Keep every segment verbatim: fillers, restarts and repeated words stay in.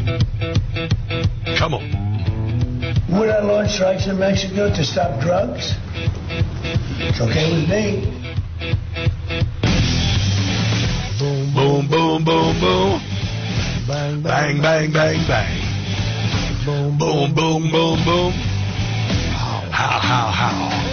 Come on. Would I launch strikes in Mexico to stop drugs? It's okay with me. Boom, boom, boom, boom, boom. Bang, bang, bang, bang, bang. Boom, boom, boom, boom, boom. How, how, how.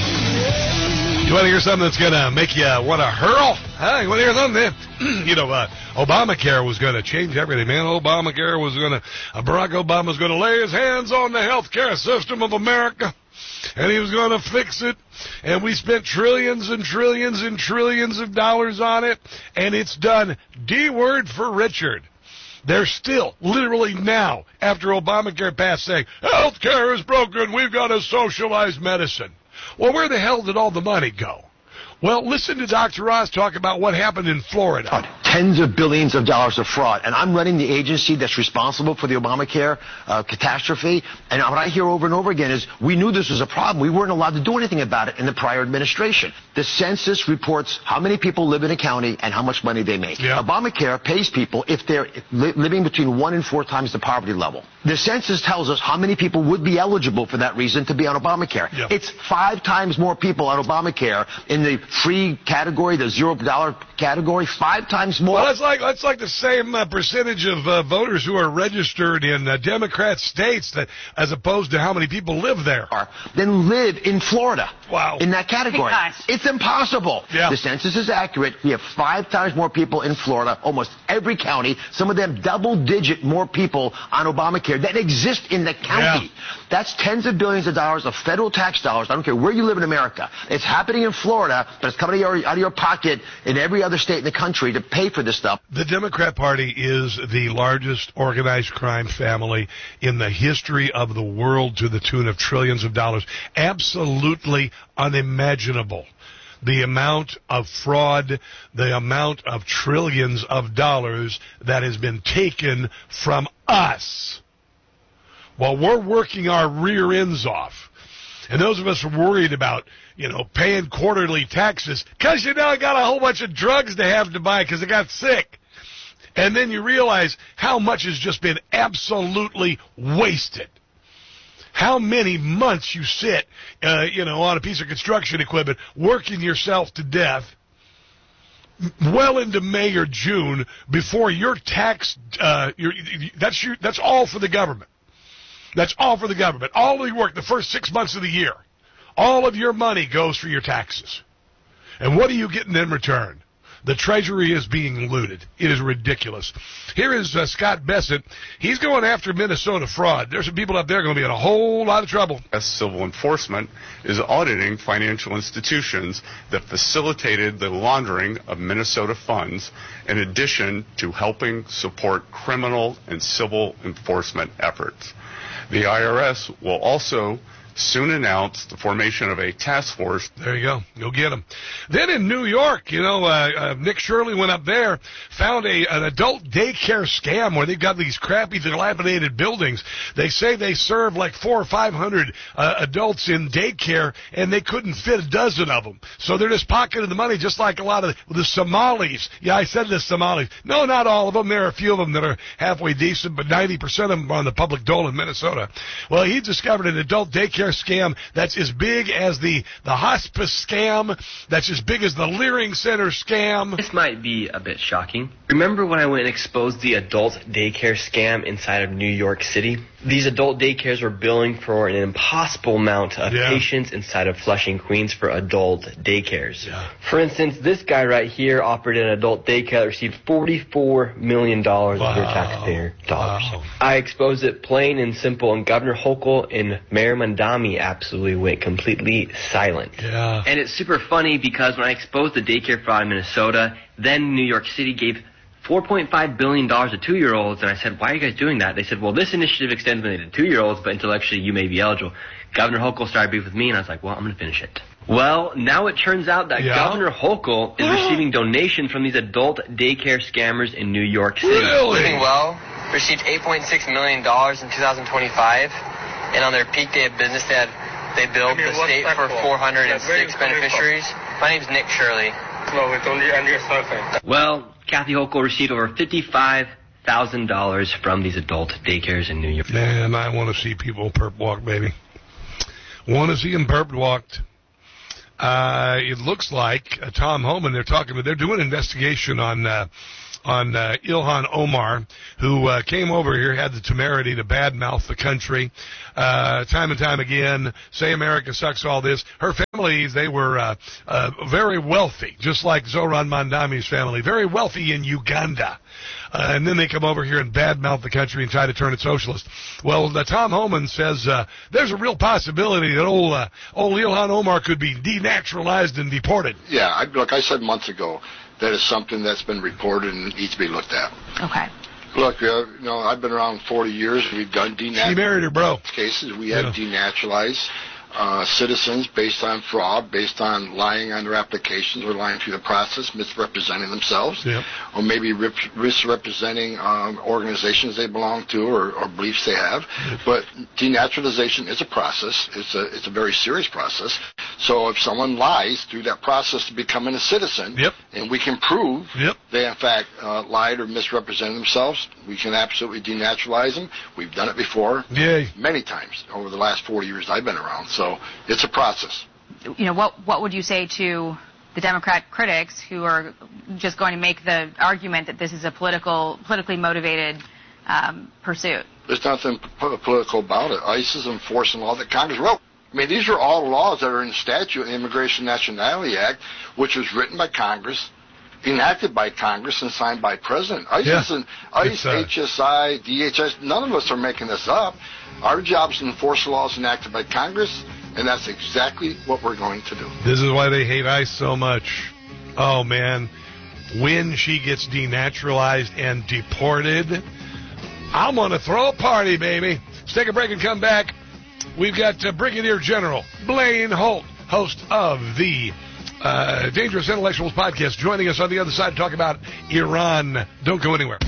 You want to hear something that's going to make you want to hurl? Huh? You want to hear something? You know, uh, Obamacare was going to change everything, man. Obamacare was going to, uh, Barack Obama was going to lay his hands on the health care system of America, and he was going to fix it. And we spent trillions and trillions and trillions of dollars on it, and it's done. D word for Richard. They're still, literally now, after Obamacare passed, saying, health care is broken, we've got to socialize medicine. Well, where the hell did all the money go? Well, listen to Doctor Oz talk about what happened in Florida. Tens of billions of dollars of fraud. And I'm running the agency that's responsible for the Obamacare uh, catastrophe. And what I hear over and over again is we knew this was a problem. We weren't allowed to do anything about it in the prior administration. The census reports how many people live in a county and how much money they make. Yeah. Obamacare pays people if they're li- living between one and four times the poverty level. The census tells us how many people would be eligible for that reason to be on Obamacare. Yeah. It's five times more people on Obamacare in the free category, the zero dollar category, five times more. Well, that's like that's like the same uh, percentage of uh, voters who are registered in uh, Democrat states that, as opposed to how many people live there. Then live in Florida. Wow. In that category. Hey, it's impossible. Yeah. The census is accurate. We have five times more people in Florida, almost every county, some of them double-digit more people on Obamacare that exist in the county. Yeah. That's tens of billions of dollars of federal tax dollars. I don't care where you live in America. It's happening in Florida, but it's coming out of your, out of your pocket in every other state in the country to pay for this stuff. The Democrat Party is the largest organized crime family in the history of the world, to the tune of trillions of dollars. Absolutely unimaginable. The amount of fraud, the amount of trillions of dollars that has been taken from us while we're working our rear ends off. And those of us who are worried about, you know, paying quarterly taxes because you now got a whole bunch of drugs to have to buy because they got sick. And then you realize how much has just been absolutely wasted. How many months you sit, uh, you know, on a piece of construction equipment working yourself to death well into May or June before your tax, uh, your, that's your, that's all for the government. That's all for the government. All of your work, the first six months of the year, all of your money goes for your taxes. And what are you getting in return? The Treasury is being looted. It is ridiculous. Here is uh, Scott Bessent. He's going after Minnesota fraud. There's some people up there going to be in a whole lot of trouble. As civil enforcement is auditing financial institutions that facilitated the laundering of Minnesota funds, in addition to helping support criminal and civil enforcement efforts. The I R S will also soon announce the formation of a task force. There you go. Go get them. Then in New York, you know, uh, uh, Nick Shirley went up there, found a an adult daycare scam where they've got these crappy, dilapidated buildings. They say they serve like four or five hundred uh, adults in daycare, and they couldn't fit a dozen of them. So they're just pocketing the money, just like a lot of the, the Somalis. Yeah, I said the Somalis. No, not all of them. There are a few of them that are halfway decent, but ninety percent of them are on the public dole in Minnesota. Well, he discovered an adult daycare scam that's as big as the, the hospice scam, that's as big as the Leering Center scam. This might be a bit shocking. Remember when I went and exposed the adult daycare scam inside of New York City? These adult daycares were billing for an impossible amount of yeah. patients inside of Flushing, Queens for adult daycares. Yeah. For instance, this guy right here operated an adult daycare that received forty-four million dollars wow. of your taxpayer dollars. Wow. I exposed it plain and simple, and Governor Hochul and Mayor Mandami absolutely went completely silent. Yeah. And it's super funny because when I exposed the daycare fraud in Minnesota, then New York City gave four point five billion dollars to two-year-olds, and I said, why are you guys doing that? They said, well, this initiative extends mainly to two-year-olds, but intellectually you may be eligible. Governor Hochul started beef with me, and I was like, well, I'm going to finish it. Well, now it turns out that yeah. Governor Hochul is receiving donations from these adult daycare scammers in New York City. Really? Living Well received eight point six million dollars in two thousand twenty-five, and on their peak day of business, they, had, they billed I mean, the state for four hundred six beneficiaries. My name's Nick Shirley. No, it's only on your cell phone. Well, Kathy Hochul received over fifty-five thousand dollars from these adult daycares in New York. Man, I want to see people perp walk, baby. Want to see them perp walked. Uh, it looks like uh, Tom Homan, they're talking about, they're doing an investigation on, uh, on, uh, Ilhan Omar, who, uh, came over here, had the temerity to badmouth the country, uh, time and time again, say America sucks, all this. Her family, they were, uh, uh, very wealthy, just like Zoran Mandami's family, very wealthy in Uganda. Uh, and then they come over here and badmouth the country and try to turn it socialist. Well, the Tom Homan says uh, there's a real possibility that old, uh, old Ilhan Omar could be denaturalized and deported. Yeah, I, like I said months ago, that is something that's been reported and needs to be looked at. Okay. Look, uh, you know, I've been around forty years. We've done denaturalized She married her bro. cases. We have Yeah. denaturalized uh, citizens based on fraud, based on lying on their applications or lying through the process, misrepresenting themselves, Yep. or maybe rip, misrepresenting um, organizations they belong to or, or beliefs they have. But denaturalization is a process. It's a it's a very serious process. So if someone lies through that process to becoming a citizen, Yep. and we can prove Yep. they in fact uh, lied or misrepresented themselves, we can absolutely denaturalize them. We've done it before, Yay. many times over the last forty years I've been around. So it's a process. You know, what what would you say to the Democrat critics who are just going to make the argument that this is a political, politically motivated um, pursuit? There's nothing p- political about it. ICE is enforcing law that Congress wrote. I mean, these are all laws that are in statute, the Immigration Nationality Act, which was written by Congress, enacted by Congress, and signed by President. ICE, Yeah. is an, ICE uh, H S I, D H S, none of us are making this up. Our job is to enforce the laws enacted by Congress, and that's exactly what we're going to do. This is why they hate ICE so much. Oh, man. When she gets denaturalized and deported, I'm going to throw a party, baby. Let's take a break and come back. We've got uh, Brigadier General Blaine Holt, host of the uh, Dangerous Intellectuals podcast, joining us on the other side to talk about Iran. Don't go anywhere.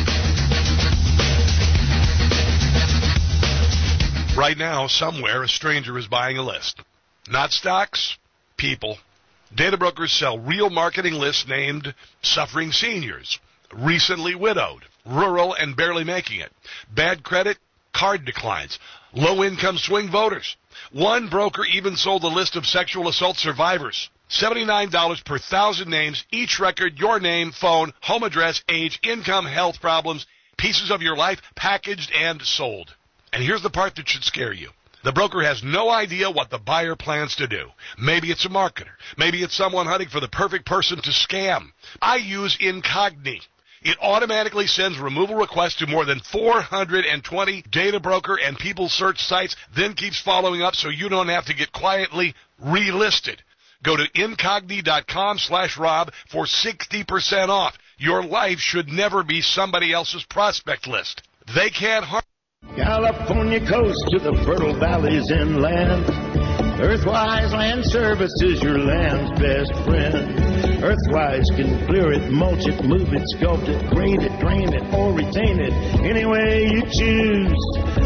Right now, somewhere, a stranger is buying a list. Not stocks, people. Data brokers sell real marketing lists named Suffering Seniors, Recently Widowed, Rural and Barely Making It, Bad Credit, Card Declines, Low-Income Swing Voters. One broker even sold a list of sexual assault survivors. seventy-nine dollars per thousand names, each record, your name, phone, home address, age, income, health problems, pieces of your life, packaged and sold. And here's the part that should scare you. The broker has no idea what the buyer plans to do. Maybe it's a marketer. Maybe it's someone hunting for the perfect person to scam. I use Incogni. It automatically sends removal requests to more than four hundred twenty data broker and people search sites, then keeps following up so you don't have to get quietly relisted. Go to incogni.com slash Rob for sixty percent off. Your life should never be somebody else's prospect list. They can't harm. California coast to the fertile valleys inland. Earthwise Land Services, your land's best friend. Earthwise can clear it, mulch it, move it, sculpt it, grade it, drain it, or retain it any way you choose.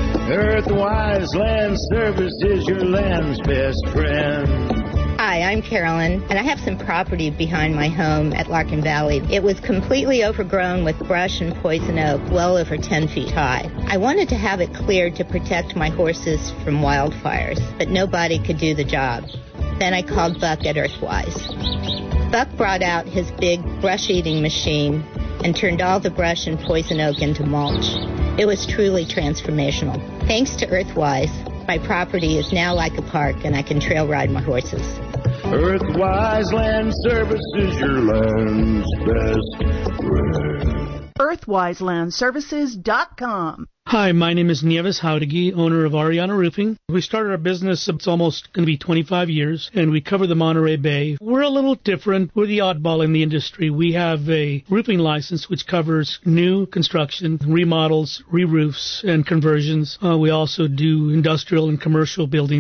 Earthwise Land Services, your land's best friend. Hi, I'm Carolyn, and I have some property behind my home at Larkin Valley. It was completely overgrown with brush and poison oak, well over ten feet high. I wanted to have it cleared to protect my horses from wildfires, but nobody could do the job. Then I called Buck at Earthwise. Buck brought out his big brush-eating machine and turned all the brush and poison oak into mulch. It was truly transformational. Thanks to Earthwise, my property is now like a park, and I can trail ride my horses. Earthwise Land Services, your land's best friend. Earthwise Land Services dot com. Hi, my name is Nieves Haudegi, owner of Ariana Roofing. We started our business, it's almost going to be twenty-five years, and we cover the Monterey Bay. We're a little different. We're the oddball in the industry. We have a roofing license which covers new construction, remodels, re-roofs, and conversions. Uh, we also do industrial and commercial buildings.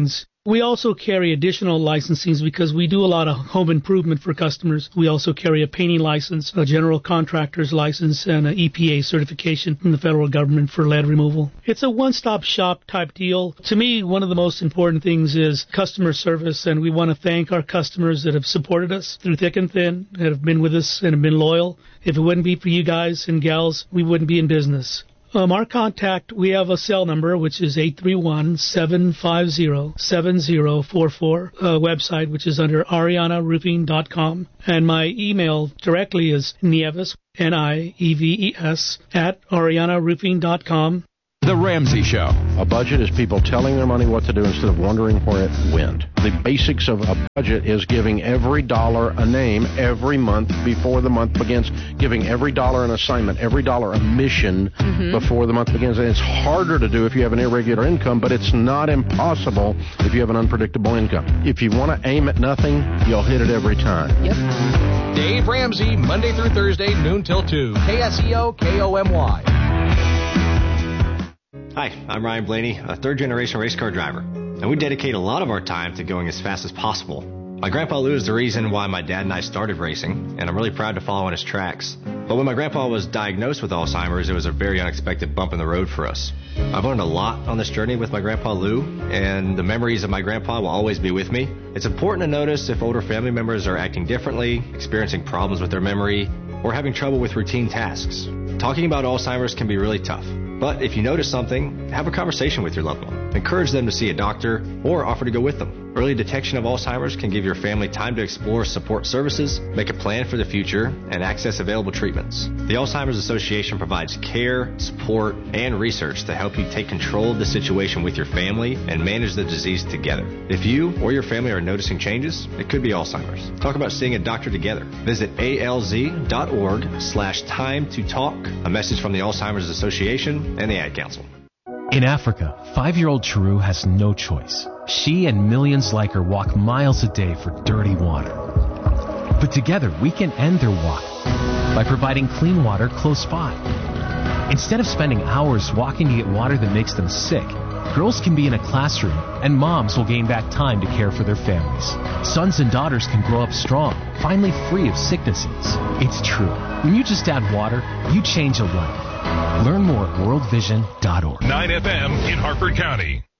We also carry additional licensings because we do a lot of home improvement for customers. We also carry a painting license, a general contractor's license, and an E P A certification from the federal government for lead removal. It's a one-stop shop type deal. To me, one of the most important things is customer service, and we want to thank our customers that have supported us through thick and thin, that have been with us and have been loyal. If it wouldn't be for you guys and gals, we wouldn't be in business. Um, our contact, we have a cell number, which is eight three one, seven five zero, seven zero four four, a website, which is under ariana roofing dot com, and my email directly is Nieves, N I E V E S, at ariana roofing dot com. The Ramsey Show. A budget is people telling their money what to do instead of wondering where it went. The basics of a budget is giving every dollar a name every month before the month begins, giving every dollar an assignment, every dollar a mission mm-hmm. before the month begins. And it's harder to do if you have an irregular income, but it's not impossible if you have an unpredictable income. If you want to aim at nothing, you'll hit it every time. Yep. Dave Ramsey, Monday through Thursday, noon till two. K S E O K O M Y. Hi, I'm Ryan Blaney, a third-generation race car driver, and we dedicate a lot of our time to going as fast as possible. My grandpa Lou is the reason why my dad and I started racing, and I'm really proud to follow in his tracks. But when my grandpa was diagnosed with Alzheimer's, it was a very unexpected bump in the road for us. I've learned a lot on this journey with my grandpa Lou, and the memories of my grandpa will always be with me. It's important to notice if older family members are acting differently, experiencing problems with their memory, or having trouble with routine tasks. Talking about Alzheimer's can be really tough. But if you notice something, have a conversation with your loved one. Encourage them to see a doctor or offer to go with them. Early detection of Alzheimer's can give your family time to explore support services, make a plan for the future, and access available treatments. The Alzheimer's Association provides care, support, and research to help you take control of the situation with your family and manage the disease together. If you or your family are noticing changes, it could be Alzheimer's. Talk about seeing a doctor together. Visit alz.org slash time to talk. A message from the Alzheimer's Association and the Ad Council. In Africa, five-year-old Chiru has no choice. She and millions like her walk miles a day for dirty water. But together, we can end their walk by providing clean water close by. Instead of spending hours walking to get water that makes them sick, girls can be in a classroom, and moms will gain back time to care for their families. Sons and daughters can grow up strong, finally free of sicknesses. It's true. When you just add water, you change a life. Learn more at world vision dot org. nine F M in Harford County.